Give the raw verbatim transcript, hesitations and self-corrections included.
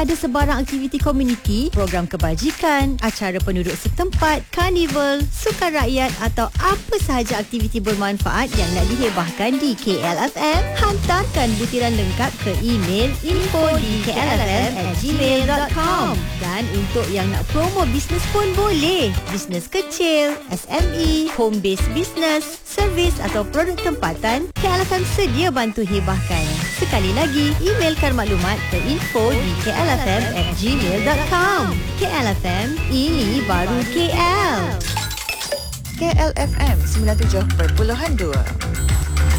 ada sebarang aktiviti komuniti, program kebajikan, acara penduduk setempat, karnival, sukan rakyat atau apa sahaja aktiviti bermanfaat yang nak dihebahkan di K L F M, hantarkan butiran lengkap ke email info di k l f m at gmail dot com. Dan untuk yang nak promo bisnes pun boleh. Bisnes kecil, S M E, home based business, servis atau produk tempatan, K L F M sedia bantu hebahkan. Sekali lagi, emailkan maklumat ke info di k l f m at gmail dot com. K L F M, ini baru K L. K L F M sembilan puluh tujuh perpuluhan dua.